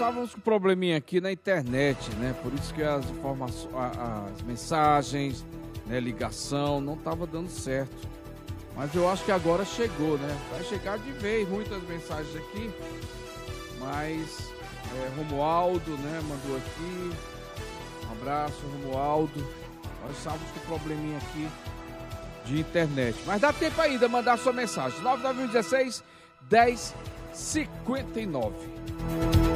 estávamos com um probleminha aqui na internet, né? Por isso que as informações, as mensagens, né, ligação, não estava dando certo. Mas eu acho que agora chegou, né? Vai chegar de vez muitas mensagens aqui. Mas Romualdo, né, mandou aqui. Um abraço, Romualdo. Nós estávamos com um probleminha aqui de internet. Mas dá tempo ainda mandar sua mensagem. 99116 1059.